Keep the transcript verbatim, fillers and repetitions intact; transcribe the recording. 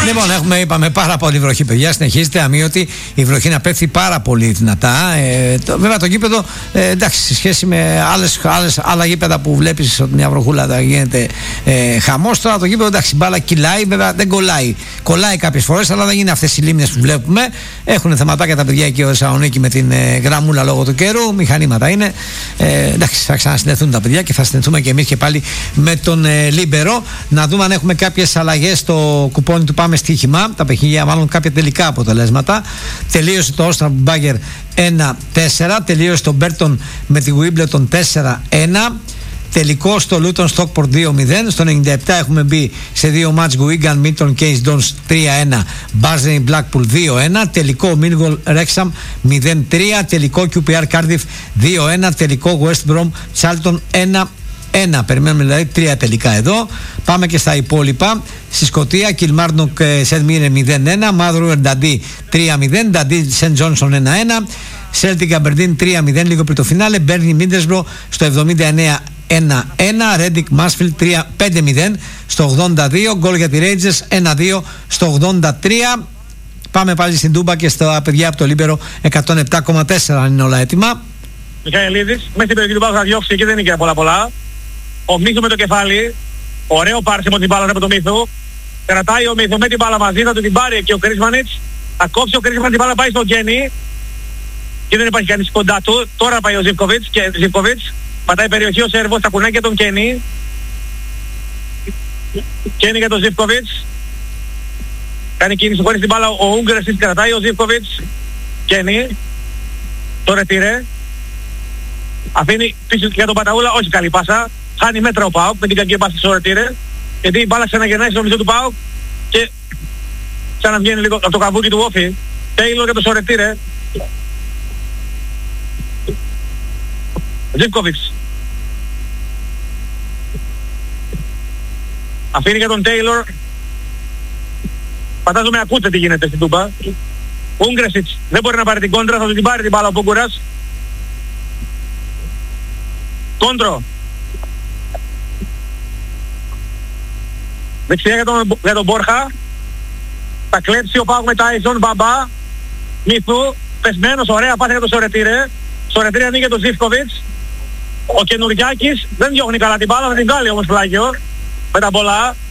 Λοιπόν, έχουμε, είπαμε, πάρα πολύ βροχή, παιδιά. Συνεχίζεται αμύωτη η βροχή να πέφτει πάρα πολύ δυνατά. Ε, το, βέβαια το γήπεδο, ε, εντάξει, σε σχέση με άλλες, άλλες, άλλα γήπεδα που βλέπεις ότι μια βροχούλα θα γίνεται ε, χαμός. Τώρα το γήπεδο, εντάξει, η μπάλα κυλάει, βέβαια δεν κολλάει. Κολλάει κάποιες φορές, αλλά δεν είναι αυτές οι λίμνες που βλέπουμε. Έχουν θεματάκια τα παιδιά εκεί ο Θεσσαλονίκη με την ε, γραμμούλα λόγω του καιρού. Μηχανήματα είναι. Ε, εντάξει, θα ξανασυνδεθούν τα παιδιά και θα συνδεθούμε και εμείς και πάλι με τον ε, Λίμπερο. Να δούμε αν έχουμε κάποιες αλλαγές στο κουπόνι του Πάμε Στοίχημα. Τα παιχνίδια, μάλλον κάποια τελικά αποτελέσματα. Τελείωσε το Όστρα Μπάγκερ ένα τέσσερα. Τελείωσε το Μπέρτον με τη Wimbledon τέσσερα ένα. Τελικό στο Luton Stockport δύο μηδέν. Στο ενενήντα επτά έχουμε μπει σε δύο μάτς Wigan Milton Keynes Dons τρία ένα. Barnsley Blackpool δύο ένα. Τελικό Millwall Wrexham μηδέν τρία. Τελικό κιου πι αρ Cardiff δύο ένα. Τελικό West Brom Charlton ένα ένα. Περιμένουμε δηλαδή τρία τελικά εδώ. Πάμε και στα υπόλοιπα. Στη Σκωτία, Kilmarnock Σεντ Μίρε μηδέν ένα. Motherwell Dundee τρία μηδέν. Dundee Σεντ Johnstone ένα ένα. Celtic Aberdeen τρία μηδέν λίγο πριν το φινάλε. Burnley Middlesbrough στο εβδομήντα εννέα ένα ένα. Reading Mansfield πέντε μηδέν στο ογδόντα δύο. Γκολ για τη Rangers ένα δύο στο ογδόντα τρία. Πάμε πάλι στην Τούμπα και στα παιδιά από το Λίμπερο εκατόν επτά κόμμα τέσσερα αν είναι όλα έτοιμα. Μιχαηλίδης, μέσα στην περιοχή του Πάκου θα διώξει και δεν είναι και πολλά πολλά. Ο Μίθου με το κεφάλι, ωραίο πάρσιμο την μπάλα από το Μίθου. Κρατάει ο Μίθου με την μπάλα μαζί, θα του την πάρει και ο Κρίσμανιτς. Θα κόψει ο Κρίσμανιτς την μπάλα, πάει στον Γκένι. Και δεν υπάρχει κανείς κοντά του. Τώρα πάει ο Ζιβκοβιτς και Ζιβκοβιτς πατάει περιοχή ο Σέρβος, τα κουνάει και τον Γκένι. Γκένι για τον Ζιβκοβιτς. Κάνει κίνηση χωρίς την μπάλα, ο Ούγκρας της κρατάει ο Ζιβκοβιτς. Γκένι. Το ρετήρε. Αφήνει πίσω για τον Παταούλα, όχι καλή πάσα. Χάνει μέτρα ο ΠΑΟΚ με την κακή πάση στο ρετήρε. Γιατί η μπάλα ξαναγεννάει στο μισό του ΠΑΟΚ και ξαναβγαίνει λίγο από το καβούκι του Όφη. Τέιλορ για το Σορετήρε. Ζιβκοβιτς. Αφήνει για τον Τέιλορ. Φαντάζομαι ακούτε τι γίνεται στην Τούμπα. Ούγκρεσιτς δεν μπορεί να πάρει την κόντρα, θα του την πάρει την μπάλα ο Πούγκουρας. Κόντρο. Δεξιά για τον, για τον Μπόρχα. Θα κλέψει ο Πάκου με Τάιζον, Μπαμπά. Μίθου, πεσμένος, ωραία πάθη για τον Σορετήρε. Σορετήρε ανοίγει για τον Ζιβκοβιτς. Ο Καινουριάκης δεν διώχνει καλά την μπάλα, θα την βγάλει όμως πλάγιο. Με τα πολλά.